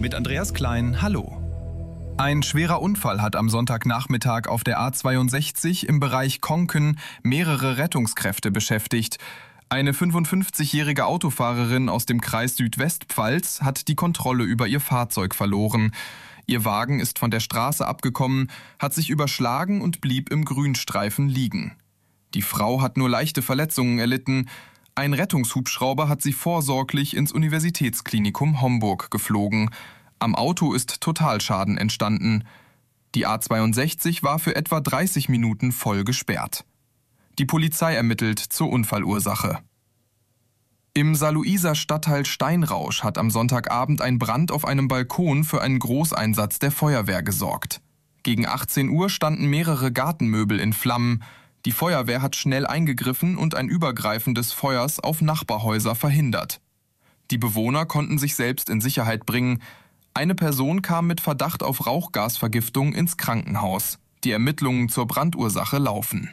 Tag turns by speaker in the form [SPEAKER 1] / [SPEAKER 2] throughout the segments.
[SPEAKER 1] mit Andreas Klein. Hallo. Ein schwerer Unfall hat am Sonntagnachmittag auf der A62 im Bereich Konken mehrere Rettungskräfte beschäftigt. Eine 55-jährige Autofahrerin aus dem Kreis Südwestpfalz hat die Kontrolle über ihr Fahrzeug verloren. Ihr Wagen ist von der Straße abgekommen, hat sich überschlagen und blieb im Grünstreifen liegen. Die Frau hat nur leichte Verletzungen erlitten. Ein Rettungshubschrauber hat sie vorsorglich ins Universitätsklinikum Homburg geflogen. Am Auto ist Totalschaden entstanden. Die A62 war für etwa 30 Minuten voll gesperrt. Die Polizei ermittelt zur Unfallursache. Im Saarlouiser Stadtteil Steinrausch hat am Sonntagabend ein Brand auf einem Balkon für einen Großeinsatz der Feuerwehr gesorgt. Gegen 18 Uhr standen mehrere Gartenmöbel in Flammen. Die Feuerwehr hat schnell eingegriffen und ein Übergreifen des Feuers auf Nachbarhäuser verhindert. Die Bewohner konnten sich selbst in Sicherheit bringen. Eine Person kam mit Verdacht auf Rauchgasvergiftung ins Krankenhaus. Die Ermittlungen zur Brandursache laufen.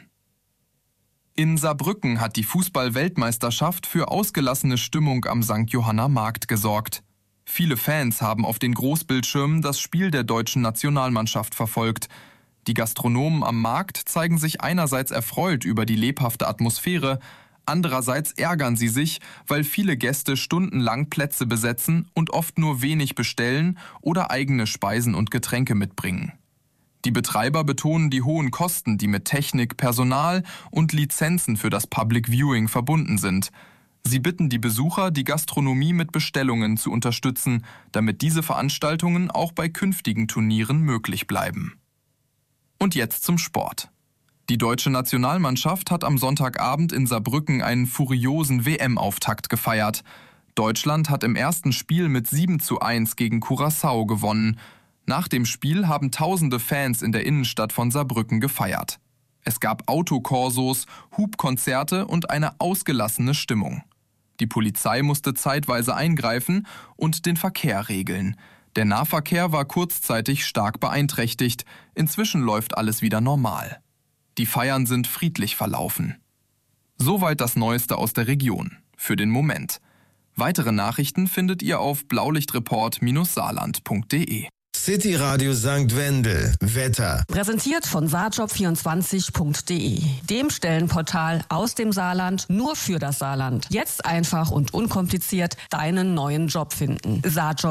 [SPEAKER 1] In Saarbrücken hat die Fußball-Weltmeisterschaft für ausgelassene Stimmung am St. Johanna Markt gesorgt. Viele Fans haben auf den Großbildschirmen das Spiel der deutschen Nationalmannschaft verfolgt. Die Gastronomen am Markt zeigen sich einerseits erfreut über die lebhafte Atmosphäre, andererseits ärgern sie sich, weil viele Gäste stundenlang Plätze besetzen und oft nur wenig bestellen oder eigene Speisen und Getränke mitbringen. Die Betreiber betonen die hohen Kosten, die mit Technik, Personal und Lizenzen für das Public Viewing verbunden sind. Sie bitten die Besucher, die Gastronomie mit Bestellungen zu unterstützen, damit diese Veranstaltungen auch bei künftigen Turnieren möglich bleiben. Und jetzt zum Sport. Die deutsche Nationalmannschaft hat am Sonntagabend in Saarbrücken einen furiosen WM-Auftakt gefeiert. Deutschland hat im ersten Spiel mit 7:1 gegen Curaçao gewonnen. Nach dem Spiel haben tausende Fans in der Innenstadt von Saarbrücken gefeiert. Es gab Autokorsos, Hubkonzerte und eine ausgelassene Stimmung. Die Polizei musste zeitweise eingreifen und den Verkehr regeln. Der Nahverkehr war kurzzeitig stark beeinträchtigt. Inzwischen läuft alles wieder normal. Die Feiern sind friedlich verlaufen. Soweit das Neueste aus der Region. Für den Moment. Weitere Nachrichten findet ihr auf blaulichtreport-saarland.de.
[SPEAKER 2] City Radio St. Wendel. Wetter.
[SPEAKER 3] Präsentiert von saarjob24.de, dem Stellenportal aus dem Saarland nur für das Saarland. Jetzt einfach und unkompliziert deinen neuen Job finden.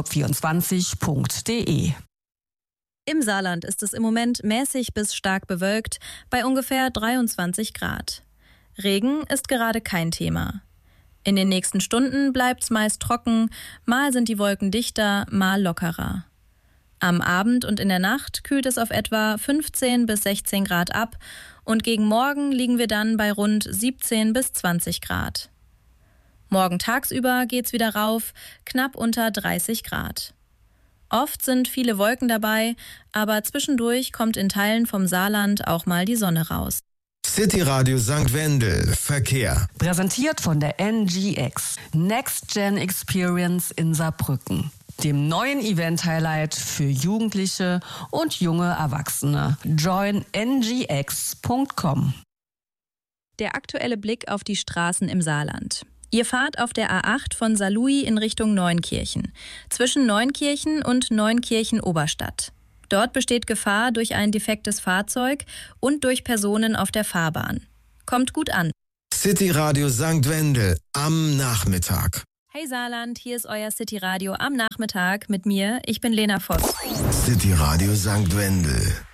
[SPEAKER 3] saarjob24.de.
[SPEAKER 4] Im Saarland ist es im Moment mäßig bis stark bewölkt, bei ungefähr 23 Grad. Regen ist gerade kein Thema. In den nächsten Stunden bleibt's meist trocken, mal sind die Wolken dichter, mal lockerer. Am Abend und in der Nacht kühlt es auf etwa 15 bis 16 Grad ab und gegen Morgen liegen wir dann bei rund 17 bis 20 Grad. Morgen tagsüber geht's wieder rauf, knapp unter 30 Grad. Oft sind viele Wolken dabei, aber zwischendurch kommt in Teilen vom Saarland auch mal die Sonne raus.
[SPEAKER 2] City Radio St. Wendel. Verkehr.
[SPEAKER 3] Präsentiert von der NGX, Next Gen Experience in Saarbrücken, dem neuen Event-Highlight für Jugendliche und junge Erwachsene. Join ngx.com.
[SPEAKER 4] Der aktuelle Blick auf die Straßen im Saarland. Ihr fahrt auf der A8 von Saarlouis in Richtung Neunkirchen, zwischen Neunkirchen und Neunkirchen-Oberstadt. Dort besteht Gefahr durch ein defektes Fahrzeug und durch Personen auf der Fahrbahn. Kommt gut an.
[SPEAKER 2] City Radio St. Wendel am Nachmittag.
[SPEAKER 4] Hey Saarland, hier ist euer City Radio am Nachmittag mit mir. Ich bin Lena Voss.
[SPEAKER 2] City Radio St. Wendel.